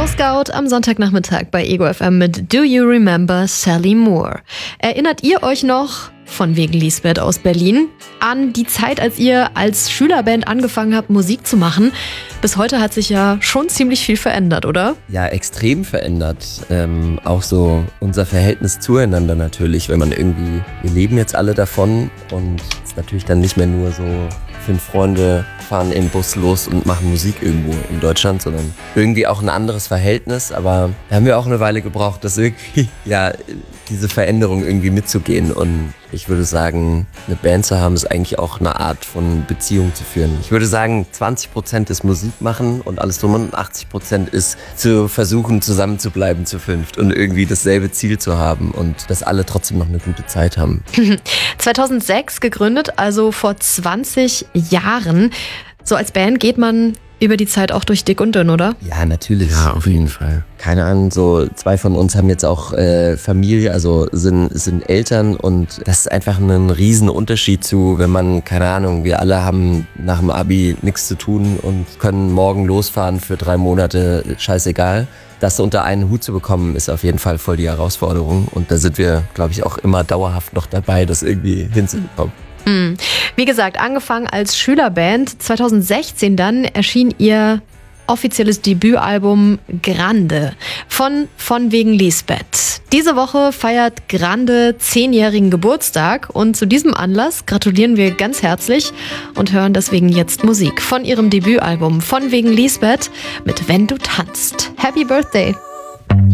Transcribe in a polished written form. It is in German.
Joe Scout am Sonntagnachmittag bei Ego FM mit Do You Remember Sally Moore? Erinnert ihr euch noch, von wegen Lisbeth aus Berlin, an die Zeit, als ihr als Schülerband angefangen habt, Musik zu machen? Bis heute hat sich ja schon ziemlich viel verändert, oder? Ja, extrem verändert. Auch so unser Verhältnis zueinander natürlich, wenn man irgendwie, wir leben jetzt alle davon und es ist natürlich dann nicht mehr nur so 5 Freunde fahren im Bus los und machen Musik irgendwo in Deutschland, sondern irgendwie auch ein anderes Verhältnis. Aber da haben wir auch eine Weile gebraucht, das irgendwie, ja, diese Veränderung irgendwie mitzugehen. Und ich würde sagen, eine Band zu haben, ist eigentlich auch eine Art von Beziehung zu führen. Ich würde sagen, 20% ist Musik machen und alles drum und 80% ist zu versuchen, zusammen zu bleiben zu 5 und irgendwie dasselbe Ziel zu haben und dass alle trotzdem noch eine gute Zeit haben. 2006 gegründet, also vor 20 Jahren. So als Band geht man über die Zeit auch durch dick und dünn, oder? Ja, natürlich. Ja, auf jeden Fall. Keine Ahnung, so 2 von uns haben jetzt auch Familie, also sind Eltern und das ist einfach ein riesen Unterschied zu, wenn man, keine Ahnung, wir alle haben nach dem Abi nichts zu tun und können morgen losfahren für 3 Monate, scheißegal. Das unter einen Hut zu bekommen, ist auf jeden Fall voll die Herausforderung und da sind wir, glaube ich, auch immer dauerhaft noch dabei, das irgendwie hinzubekommen. Wie gesagt, angefangen als Schülerband. 2016 dann erschien ihr offizielles Debütalbum Grande von wegen Lisbeth. Diese Woche feiert Grande 10-jährigen Geburtstag und zu diesem Anlass gratulieren wir ganz herzlich und hören deswegen jetzt Musik von ihrem Debütalbum von wegen Lisbeth mit Wenn du tanzt. Happy Birthday!